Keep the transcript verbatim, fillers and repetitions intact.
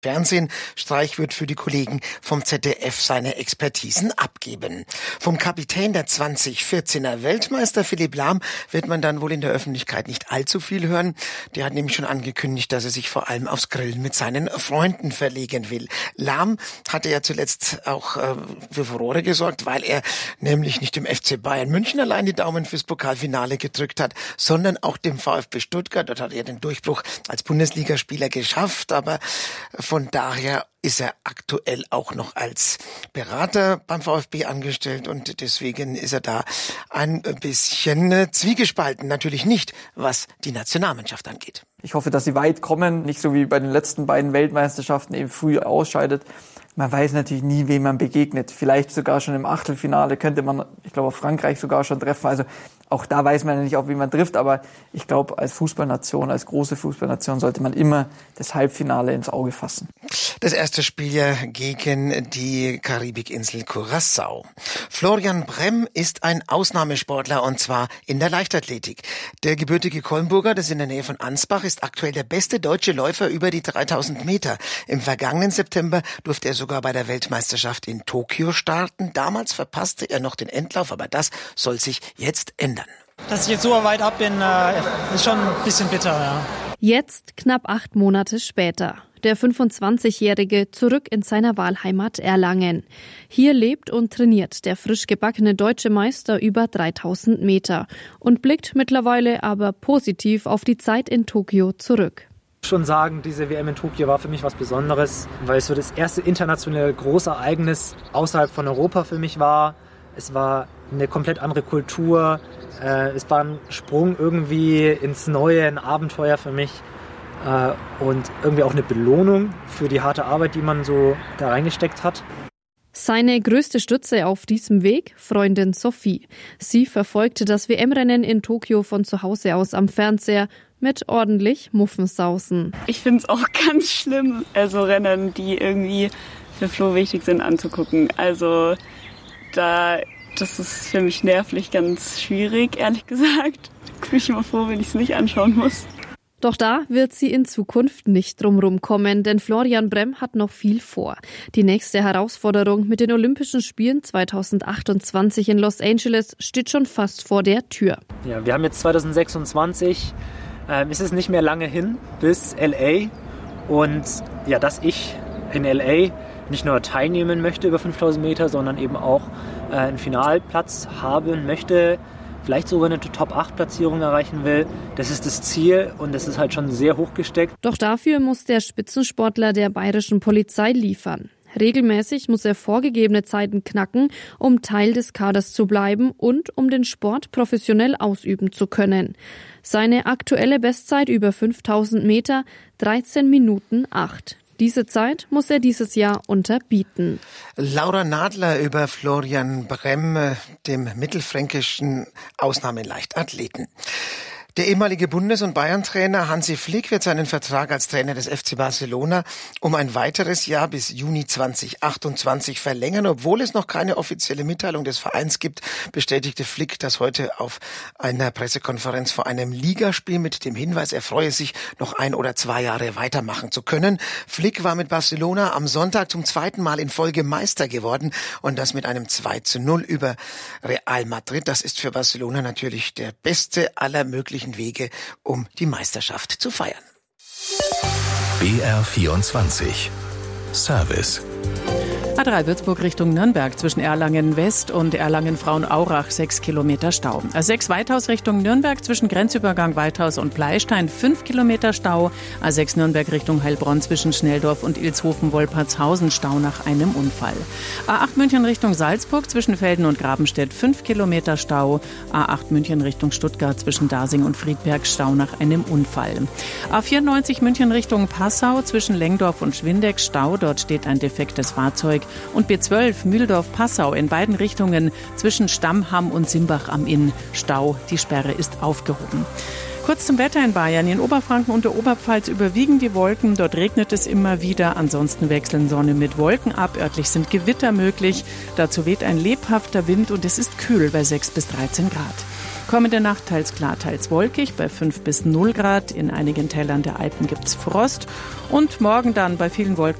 Fernsehen. Streich wird für die Kollegen vom Z D F seine Expertisen abgeben. Vom Kapitän der zweitausendvierzehner Weltmeister Philipp Lahm wird man dann wohl in der Öffentlichkeit nicht allzu viel hören. Der hat nämlich schon angekündigt, dass er sich vor allem aufs Grillen mit seinen Freunden verlegen will. Lahm hatte ja zuletzt auch äh, für Furore gesorgt, weil er nämlich nicht dem F C Bayern München allein die Daumen fürs Pokalfinale gedrückt hat, sondern auch dem VfB Stuttgart. Dort hat er den Durchbruch als Bundesligaspieler geschafft, aber von daher ist er aktuell auch noch als Berater beim VfB angestellt und deswegen ist er da ein bisschen zwiegespalten. Natürlich nicht, was die Nationalmannschaft angeht. Ich hoffe, dass sie weit kommen, nicht so wie bei den letzten beiden Weltmeisterschaften eben früh ausscheidet. Man weiß natürlich nie, wem man begegnet. Vielleicht sogar schon im Achtelfinale könnte man, ich glaube, Frankreich sogar schon treffen. Also auch da weiß man ja nicht, auf wen man trifft. Aber ich glaube, als Fußballnation, als große Fußballnation sollte man immer das Halbfinale ins Auge fassen. Das erste Spiel ja gegen die Karibikinsel Curaçao. Florian Brem ist ein Ausnahmesportler und zwar in der Leichtathletik. Der gebürtige Kolmburger, das ist in der Nähe von Ansbach, ist aktuell der beste deutsche Läufer über die dreitausend Meter. Im vergangenen September durfte er sogar bei der Weltmeisterschaft in Tokio starten. Damals verpasste er noch den Endlauf, aber das soll sich jetzt ändern. Dass ich jetzt so weit ab bin, ist schon ein bisschen bitter, ja. Jetzt, knapp acht Monate später. Der fünfundzwanzigjährige zurück in seiner Wahlheimat Erlangen. Hier lebt und trainiert der frisch gebackene deutsche Meister über dreitausend Meter und blickt mittlerweile aber positiv auf die Zeit in Tokio zurück. Schon sagen, diese W M in Tokio war für mich was Besonderes, weil es so das erste internationale Großereignis außerhalb von Europa für mich war. Es war eine komplett andere Kultur. Es war ein Sprung irgendwie ins Neue, ein Abenteuer für mich. Und irgendwie auch eine Belohnung für die harte Arbeit, die man so da reingesteckt hat. Seine größte Stütze auf diesem Weg, Freundin Sophie. Sie verfolgte das W M-Rennen in Tokio von zu Hause aus am Fernseher mit ordentlich Muffensausen. Ich finde es auch ganz schlimm, also Rennen, die irgendwie für Flo wichtig sind, anzugucken. Also da, das ist für mich nervlich ganz schwierig, ehrlich gesagt. Ich bin immer froh, wenn ich es nicht anschauen muss. Doch da wird sie in Zukunft nicht drumrum kommen, denn Florian Brem hat noch viel vor. Die nächste Herausforderung mit den Olympischen Spielen zweitausendachtundzwanzig in Los Angeles steht schon fast vor der Tür. Ja, wir haben jetzt zweitausendsechsundzwanzig, ähm, ist es nicht mehr lange hin bis L A und ja, dass ich in L A nicht nur teilnehmen möchte über fünftausend Meter, sondern eben auch äh, einen Finalplatz haben möchte, vielleicht sogar eine Top acht Platzierung erreichen will. Das ist das Ziel und das ist halt schon sehr hoch gesteckt. Doch dafür muss der Spitzensportler der bayerischen Polizei liefern. Regelmäßig muss er vorgegebene Zeiten knacken, um Teil des Kaders zu bleiben und um den Sport professionell ausüben zu können. Seine aktuelle Bestzeit über fünftausend Meter, dreizehn Minuten acht. Diese Zeit muss er dieses Jahr unterbieten. Laura Nadler über Florian Brem, dem mittelfränkischen Ausnahmeleichtathleten. Der ehemalige Bundes- und Bayern-Trainer Hansi Flick wird seinen Vertrag als Trainer des F C Barcelona um ein weiteres Jahr bis Juni zweitausendachtundzwanzig verlängern. Obwohl es noch keine offizielle Mitteilung des Vereins gibt, bestätigte Flick das heute auf einer Pressekonferenz vor einem Ligaspiel mit dem Hinweis, er freue sich, noch ein oder zwei Jahre weitermachen zu können. Flick war mit Barcelona am Sonntag zum zweiten Mal in Folge Meister geworden und das mit einem zwei zu null über Real Madrid. Das ist für Barcelona natürlich der beste aller möglichen Wege, um die Meisterschaft zu feiern. B R vierundzwanzig Service. A drei Würzburg Richtung Nürnberg zwischen Erlangen West und Erlangen-Frauenaurach sechs Kilometer Stau. A sechs Weithaus Richtung Nürnberg zwischen Grenzübergang Weithaus und Bleistein fünf Kilometer Stau. A sechs Nürnberg Richtung Heilbronn zwischen Schnelldorf und Ilshofen-Wolpertshausen Stau nach einem Unfall. A acht München Richtung Salzburg zwischen Velden und Grabenstedt fünf Kilometer Stau. A acht München Richtung Stuttgart zwischen Dasing und Friedberg Stau nach einem Unfall. A vierundneunzig München Richtung Passau zwischen Lengdorf und Schwindeck Stau. Dort steht ein defektes Fahrzeug. Und B zwölf Mühldorf-Passau in beiden Richtungen zwischen Stammham und Simbach am Inn Stau. Die Sperre ist aufgehoben. Kurz zum Wetter in Bayern. In Oberfranken und der Oberpfalz überwiegen die Wolken. Dort regnet es immer wieder. Ansonsten wechseln Sonne mit Wolken ab. Örtlich sind Gewitter möglich. Dazu weht ein lebhafter Wind und es ist kühl bei sechs bis dreizehn Grad. Kommende Nacht teils klar, teils wolkig, bei fünf bis null Grad. In einigen Tälern der Alpen gibt's Frost. Und morgen dann bei vielen Wolken